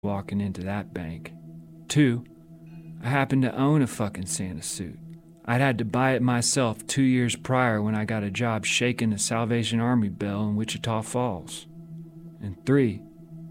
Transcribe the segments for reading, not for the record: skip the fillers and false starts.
walking into that bank. 2, I happened to own a fucking Santa suit. I'd had to buy it myself 2 years prior when I got a job shaking the Salvation Army bell in Wichita Falls. And 3,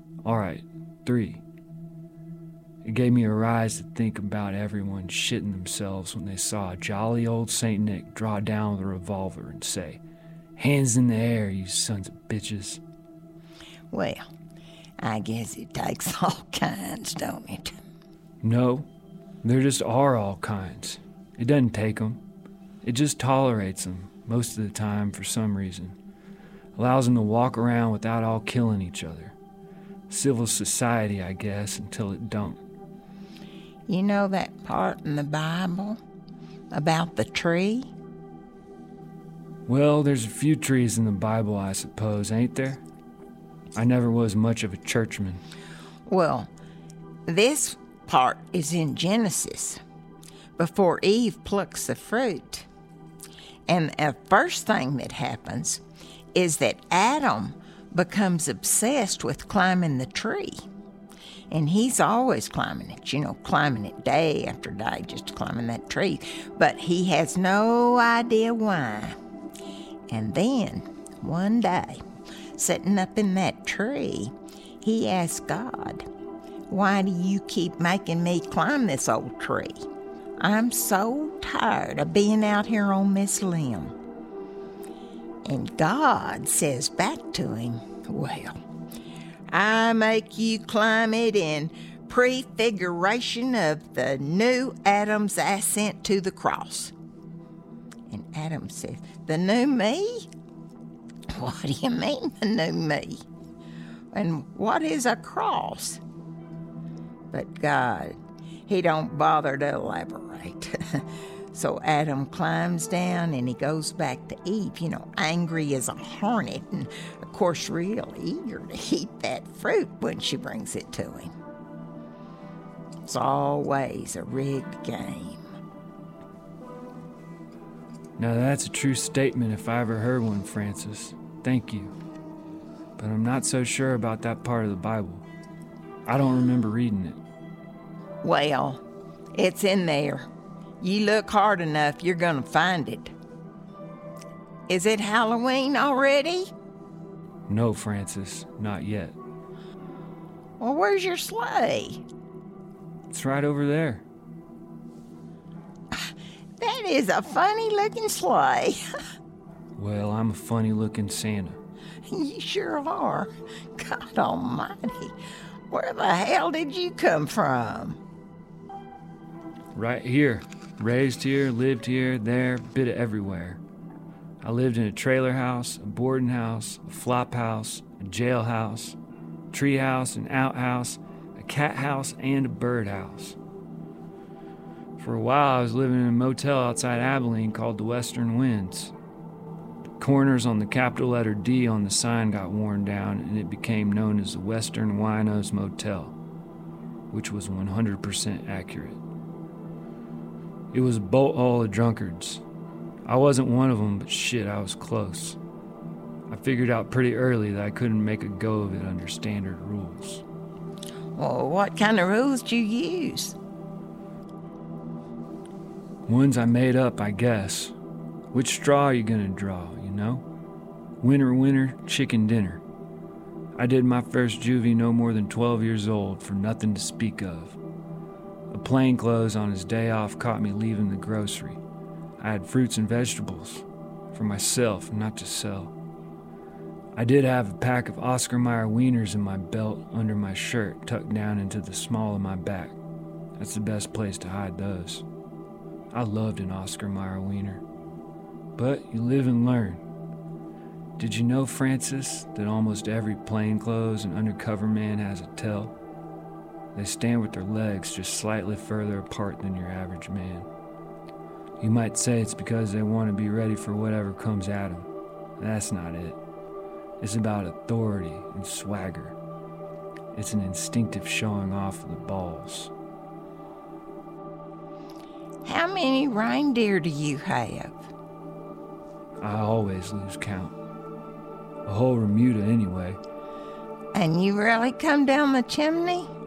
it gave me a rise to think about everyone shitting themselves when they saw a jolly old St. Nick draw down with a revolver and say, "Hands in the air, you sons of bitches." Well, I guess it takes all kinds, don't it? No, there just are all kinds. It doesn't take them. It just tolerates them most of the time for some reason. Allows them to walk around without all killing each other. Civil society, I guess, until it don't. You know that part in the Bible about the tree? Well, there's a few trees in the Bible, I suppose, ain't there? I never was much of a churchman. Well, this part is in Genesis, before Eve plucks the fruit. And the first thing that happens is that Adam becomes obsessed with climbing the tree. And he's always climbing it, climbing it day after day, just climbing that tree. But he has no idea why. And then, one day, sitting up in that tree, he asked God, "Why do you keep making me climb this old tree? I'm so tired of being out here on this limb." And God says back to him, "Well, I make you climb it in prefiguration of the new Adam's ascent to the cross." And Adam says, "The new me? What do you mean, the new me? And what is a cross?" But God, he don't bother to elaborate. So Adam climbs down and he goes back to Eve, angry as a hornet, and of course real eager to eat that fruit when she brings it to him. It's always a rigged game. Now that's a true statement if I ever heard one, Francis. Thank you. But I'm not so sure about that part of the Bible. I don't remember reading it. Well, it's in there. You look hard enough, you're gonna find it. Is it Halloween already? No, Francis, not yet. Well, where's your sleigh? It's right over there. That is a funny-looking sleigh. Well, I'm a funny-looking Santa. You sure are. God almighty. Where the hell did you come from? Right here. Raised here, lived here, there, bit of everywhere. I lived in a trailer house, a boarding house, a flop house, a jailhouse, a tree house, an outhouse, a cat house, and a bird house. For a while, I was living in a motel outside Abilene called the Western Winds. The corners on the capital letter D on the sign got worn down, and it became known as the Western Winos Motel, which was 100% accurate. It was a bolt hole of drunkards. I wasn't one of them, but shit, I was close. I figured out pretty early that I couldn't make a go of it under standard rules. Well, what kind of rules did you use? Ones I made up, I guess. Which straw are you gonna draw, Winner, chicken dinner. I did my first juvie no more than 12 years old for nothing to speak of. A plainclothes on his day off caught me leaving the grocery. I had fruits and vegetables for myself, not to sell. I did have a pack of Oscar Mayer wieners in my belt under my shirt, tucked down into the small of my back. That's the best place to hide those. I loved an Oscar Mayer wiener. But you live and learn. Did you know, Francis, that almost every plainclothes and undercover man has a tail? They stand with their legs just slightly further apart than your average man. You might say it's because they want to be ready for whatever comes at them. That's not it. It's about authority and swagger. It's an instinctive showing off of the balls. How many reindeer do you have? I always lose count. A whole remuda anyway. And you really come down the chimney?